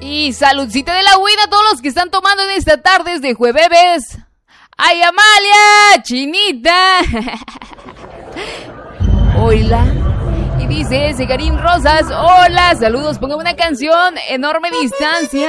Y saludcita de la buena a todos los que están tomando en esta tarde de jueves. ¡Ay, Amalia! ¡Chinita! Hola. Y dice ese Karim Rosas: hola, saludos, póngame una canción, Enorme Distancia.